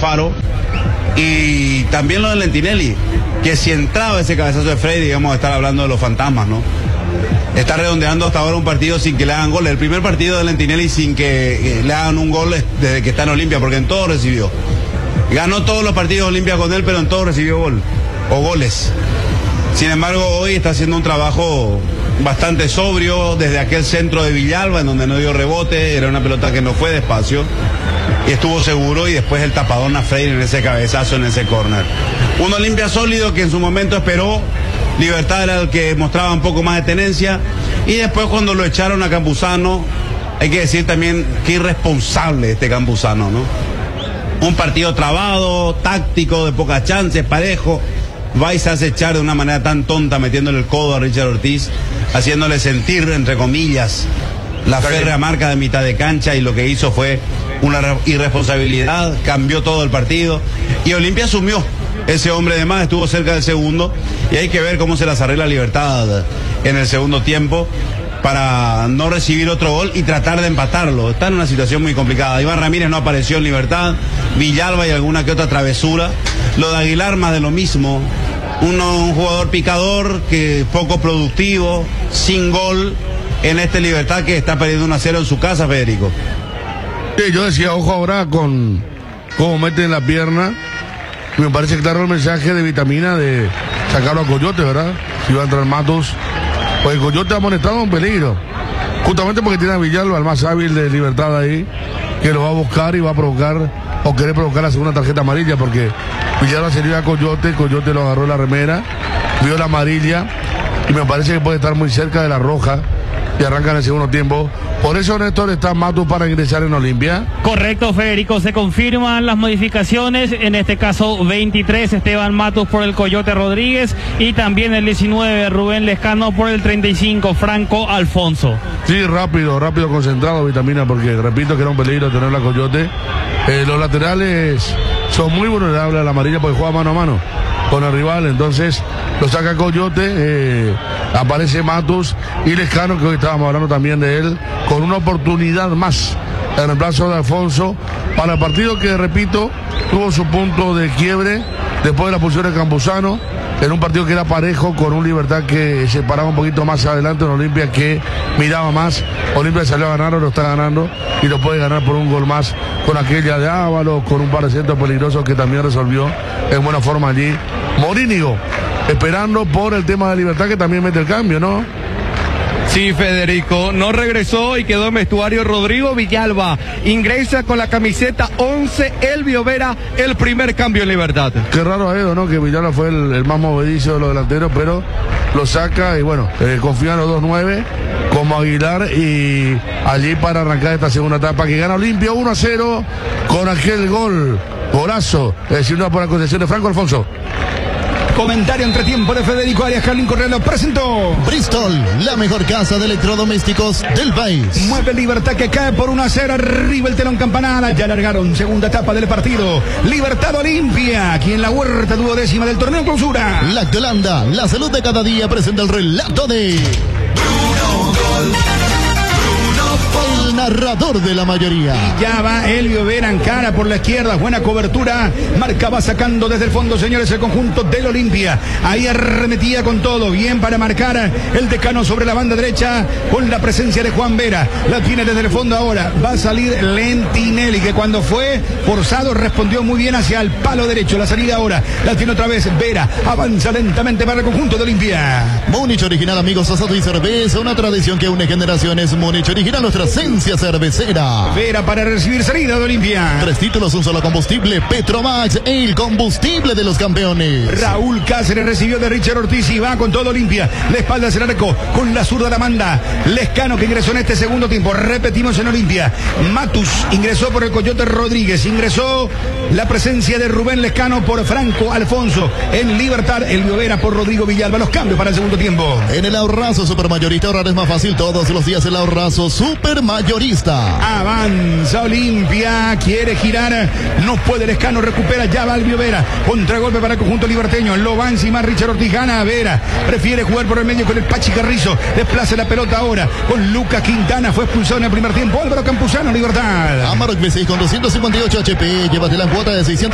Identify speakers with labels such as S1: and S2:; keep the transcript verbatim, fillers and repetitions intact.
S1: Alfaro. Y también lo de Lentinelli, que si entraba ese cabezazo de Freire, íbamos a estar hablando de los fantasmas, ¿no? Está redondeando hasta ahora un partido sin que le hagan goles. El primer partido de Lentinelli sin que eh, le hagan un gol desde que está en Olimpia, porque en todo recibió. Ganó todos los partidos de Olimpia con él, pero en todo recibió gol, o goles. Sin embargo, hoy está haciendo un trabajo bastante sobrio desde aquel centro de Villalba, en donde no dio rebote, era una pelota que no fue despacio, y estuvo seguro, y después el tapadón a Freire en ese cabezazo, en ese córner. Un Olimpia sólido que en su momento esperó. Libertad era el que mostraba un poco más de tenencia, y después cuando lo echaron a Campuzano, hay que decir también que irresponsable este Campuzano, ¿no? Un partido trabado, táctico, de pocas chances, parejo. Vais a echar de una manera tan tonta, metiéndole el codo a Richard Ortiz, haciéndole sentir, entre comillas, la férrea marca de mitad de cancha, y lo que hizo fue una irresponsabilidad, cambió todo el partido, y Olimpia asumió. Ese hombre de más estuvo cerca del segundo, y hay que ver cómo se las arregla Libertad en el segundo tiempo para no recibir otro gol y tratar de empatarlo. Está en una situación muy complicada. Iván Ramírez no apareció en Libertad, Villalba y alguna que otra travesura. Lo de Aguilar más de lo mismo. Uno, un jugador picador, que poco productivo, sin gol en este Libertad que está perdiendo uno a cero en su casa, Federico.
S2: Sí, yo decía, ojo ahora con cómo meten la pierna. Me parece claro el mensaje de Vitamina de sacarlo a Coyote, ¿verdad? Si va a entrar Matos, pues Coyote ha amonestado un peligro, justamente porque tiene a Villalba, el más hábil de Libertad ahí, que lo va a buscar y va a provocar, o querer provocar la segunda tarjeta amarilla, porque Villalba se dio a Coyote, Coyote lo agarró en la remera, vio la amarilla, y me parece que puede estar muy cerca de la roja, y arranca en el segundo tiempo. Por eso, Néstor, está Matus para ingresar en Olimpia.
S3: Correcto, Federico, se confirman las modificaciones, en este caso veintitrés, Esteban Matus por el Coyote Rodríguez, y también el diecinueve, Rubén Lescano por el treinta y cinco, Franco Alfonso.
S2: Sí, rápido, rápido concentrado, Vitamina, porque repito que era un peligro tener la Coyote. Eh, los laterales son muy vulnerables a la amarilla porque juega mano a mano con el rival, entonces lo saca Coyote, eh, aparece Matus y Lescano, que hoy estábamos hablando también de él, con una oportunidad más en el plazo de Alfonso para el partido que, repito, tuvo su punto de quiebre después de la posición de Campuzano, en un partido que era parejo, con un Libertad que se paraba un poquito más adelante, en Olimpia que miraba más. Olimpia salió a ganar, o lo está ganando, y lo puede ganar por un gol más con aquella de Ábalos, con un par de centros peligrosos que también resolvió en buena forma allí Morínigo, esperando por el tema de Libertad, que también mete el cambio, ¿no?
S4: Sí, Federico, no regresó y quedó en vestuario Rodrigo Villalba. Ingresa con la camiseta once, Elvio Vera, el primer cambio en Libertad.
S2: Qué raro a Edo, ¿no? Que Villalba fue el, el más movedizo de los delanteros, pero lo saca y bueno, eh, confía en los dos nueve como Aguilar, y allí para arrancar esta segunda etapa que gana Olimpia uno a cero con aquel gol, golazo, es decir, una por la concesión de Franco Alfonso.
S5: Comentario entre tiempo de Federico Arias. Carlín Correa lo presentó.
S6: Bristol, la mejor casa de electrodomésticos del país.
S5: Mueve Libertad que cae por uno a cero. Arriba el telón campanada. Ya largaron segunda etapa del partido. Libertad Olimpia, aquí en la huerta duodécima del torneo clausura.
S6: Lactolanda, la salud de cada día, presenta el relato de Bruno Gol. El narrador de la mayoría.
S5: Y ya va Elvio Vera en cara por la izquierda. Buena cobertura. Marca va sacando desde el fondo, señores, el conjunto del Olimpia. Ahí arremetía con todo. Bien para marcar el decano sobre la banda derecha con la presencia de Juan Vera. La tiene desde el fondo ahora. Va a salir Lentinelli, que cuando fue forzado respondió muy bien hacia el palo derecho. La salida ahora la tiene otra vez Vera. Avanza lentamente para el conjunto de Olimpia.
S6: Múnich Original, amigos, asado y cerveza. Una tradición que une generaciones. Múnich Original, nuestra esencia cervecera.
S5: Vera para recibir salida de Olimpia.
S6: Tres títulos, un solo combustible. Petromax, el combustible de los campeones.
S5: Raúl Cáceres recibió de Richard Ortiz y va con todo Olimpia. La espalda hacia el arco con la zurda la manda Lescano, que ingresó en este segundo tiempo. Repetimos en Olimpia. Matus ingresó por el Coyote Rodríguez. Ingresó la presencia de Rubén Lescano por Franco Alfonso. En Libertad, Elvio Vera por Rodrigo Villalba. Los cambios para el segundo tiempo.
S6: En el ahorrazo supermayorista, ahorrar es más fácil todos los días. El ahorrazo supermayorista.
S5: Avanza Olimpia, quiere girar, no puede Lescano, recupera, ya va Elvio Vera, contragolpe para el conjunto liberteño, lo va encima Richard Ortiz, gana Vera, prefiere jugar por el medio con el Pachi Carrizo, desplaza la pelota ahora con Lucas Quintana, fue expulsado en el primer tiempo, Álvaro Campuzano, Libertad.
S6: Amarok V seis con doscientos cincuenta y ocho H P, llévate la cuota de seiscientos